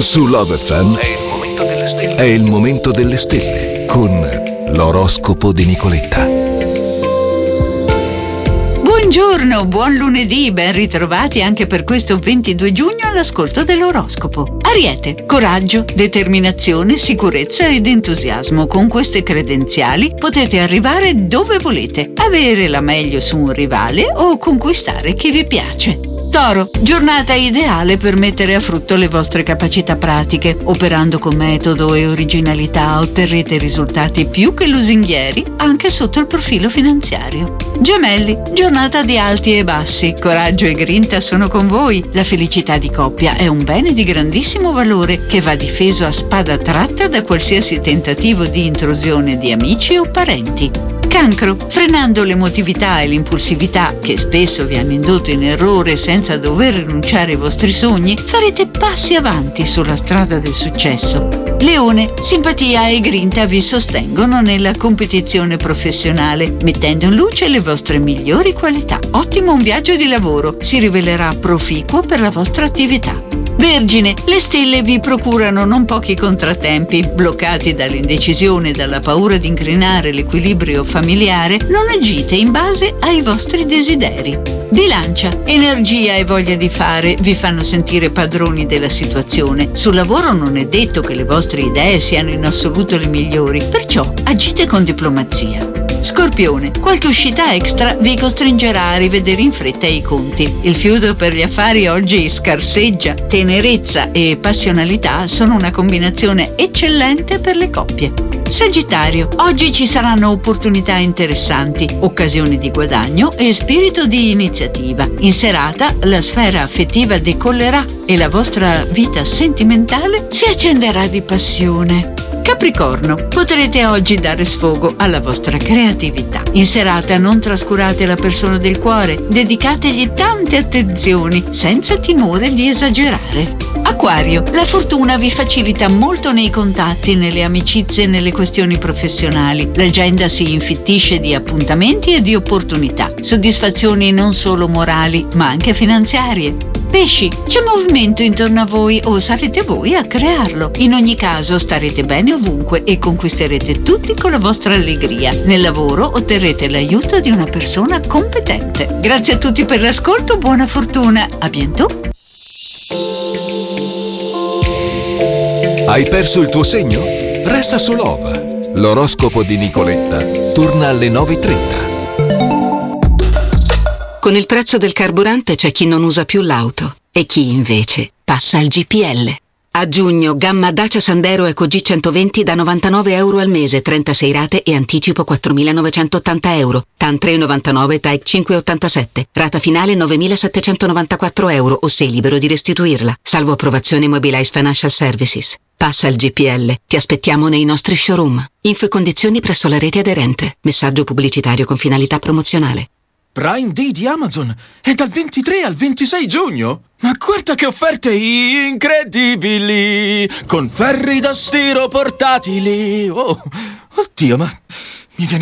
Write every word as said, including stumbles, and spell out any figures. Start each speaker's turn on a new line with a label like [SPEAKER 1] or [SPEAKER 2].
[SPEAKER 1] Su Love F M è il momento delle stelle. È il momento delle stelle con l'oroscopo di Nicoletta.
[SPEAKER 2] Buongiorno, buon lunedì, ben ritrovati anche per questo ventidue giugno all'ascolto dell'oroscopo. Ariete, coraggio, determinazione, sicurezza ed entusiasmo. Con queste credenziali potete arrivare dove volete, avere la meglio su un rivale o conquistare chi vi piace. Toro, giornata ideale per mettere a frutto le vostre capacità pratiche. Operando con metodo e originalità otterrete risultati più che lusinghieri anche sotto il profilo finanziario. Gemelli, giornata di alti e bassi. Coraggio e grinta sono con voi. La felicità di coppia è un bene di grandissimo valore che va difeso a spada tratta da qualsiasi tentativo di intrusione di amici o parenti. Cancro, frenando l'emotività e l'impulsività che spesso vi hanno indotto in errore senza dover rinunciare ai vostri sogni, farete passi avanti sulla strada del successo. Leone, simpatia e grinta vi sostengono nella competizione professionale, mettendo in luce le vostre migliori qualità. Ottimo un viaggio di lavoro, si rivelerà proficuo per la vostra attività. Vergine, le stelle vi procurano non pochi contrattempi. Bloccati dall'indecisione e dalla paura di incrinare l'equilibrio familiare, non agite in base ai vostri desideri. Bilancia, energia e voglia di fare vi fanno sentire padroni della situazione. Sul lavoro non è detto che le vostre idee siano in assoluto le migliori, perciò agite con diplomazia. Scorpione, qualche uscita extra vi costringerà a rivedere in fretta i conti. Il fiuto per gli affari oggi scarseggia. Tenerezza e passionalità sono una combinazione eccellente per le coppie. Sagittario, oggi ci saranno opportunità interessanti, occasioni di guadagno e spirito di iniziativa. In serata la sfera affettiva decollerà e la vostra vita sentimentale si accenderà di passione. Capricorno, potrete oggi dare sfogo alla vostra creatività. In serata non trascurate la persona del cuore, dedicategli tante attenzioni senza timore di esagerare. Acquario, la fortuna vi facilita molto nei contatti, nelle amicizie e nelle questioni professionali. L'agenda si infittisce di appuntamenti e di opportunità, soddisfazioni non solo morali ma anche finanziarie. Pesci, c'è movimento intorno a voi o sarete voi a crearlo. In ogni caso starete bene ovunque e conquisterete tutti con la vostra allegria. Nel lavoro otterrete l'aiuto di una persona competente. Grazie a tutti per l'ascolto, buona fortuna, a bientôt.
[SPEAKER 1] Hai perso il tuo segno? Resta su Love. L'oroscopo di Nicoletta torna alle nove e trenta.
[SPEAKER 3] Con il prezzo del carburante c'è chi non usa più l'auto e chi invece passa al G P L. A giugno gamma Dacia Sandero Eco G centoventi da novantanove euro al mese, trentasei rate e anticipo quattromilanovecentottanta euro. T A N tre virgola novantanove, T A E C cinque virgola ottantasette. Rata finale novemilasettecentonovantaquattro euro o sei libero di restituirla. Salvo approvazione Mobilize Financial Services. Passa al G P L. Ti aspettiamo nei nostri showroom. Info e condizioni presso la rete aderente. Messaggio pubblicitario con finalità promozionale.
[SPEAKER 4] Prime Day di Amazon è dal ventitré al ventisei giugno. Ma guarda che offerte incredibili! Con ferri da stiro portatili. Oh, oddio, ma